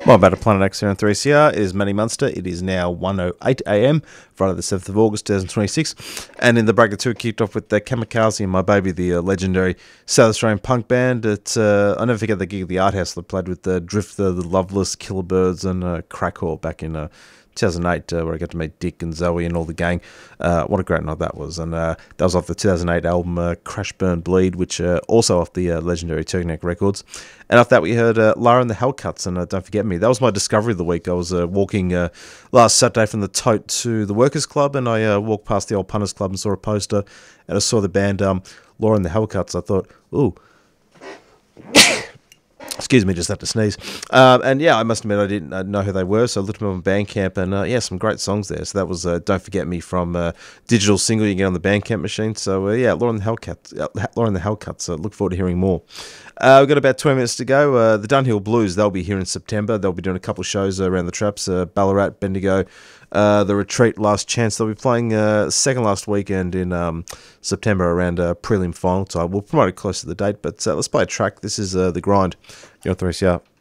Well, about a Planet X here on 3CR. It is Matty Munster. It is now 1:08 a.m, Friday the 7th of August 2026. And in the bracket 2, kicked off with the Kamikaze and My Baby, the legendary South Australian punk band. I never forget the gig at the Art House. They played with Drifter, the Loveless, Killerbirds, and Crackhor back in 2008, where I got to meet Dick and Zoe and all the gang. What a great night that was. And that was off the 2008 album Crash Burn Bleed, which also off the legendary Turkneck Records. And after that, we heard Lara and the Hellcuts and Don't Forget Me. That was my discovery of the week. I was walking last Saturday from the Tote to the Workers' Club, and I walked past the old Punters Club and saw a poster, and I saw the band Lara and the Hellcuts. I thought, ooh. Excuse me, just had to sneeze. And yeah, I must admit I didn't know who they were, so I looked them up on Bandcamp, and yeah, some great songs there. So that was Don't Forget Me from digital single you can get on the Bandcamp machine. So yeah, Lara and the Hellcuts. Look forward to hearing more. We've got about 20 minutes to go. The Dunhill Blues, they'll be here in September. They'll be doing a couple of shows around the traps, Ballarat, Bendigo, the Retreat, Last Chance. They'll be playing second last weekend in September around prelim final time. We'll promote it close to the date, but let's play a track. This is The Grind. You're on 3CR.